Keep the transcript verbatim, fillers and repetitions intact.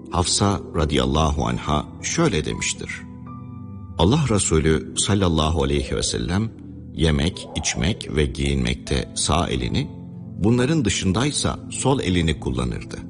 Hafsa radıyallahu anha şöyle demiştir: Allah Resulü sallallahu aleyhi ve sellem yemek, içmek ve giyinmekte sağ elini, bunların dışındaysa sol elini kullanırdı.